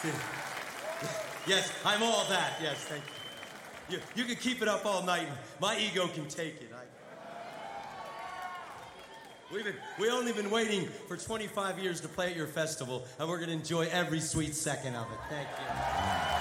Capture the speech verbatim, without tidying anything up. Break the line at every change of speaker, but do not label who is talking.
Yes, I'm all that. Yes, thank you. You, you can keep it up all night. My ego can take it. I... We've been, we only been waiting for twenty-five years to play at your festival, and we're going to enjoy every sweet second of it. Thank you.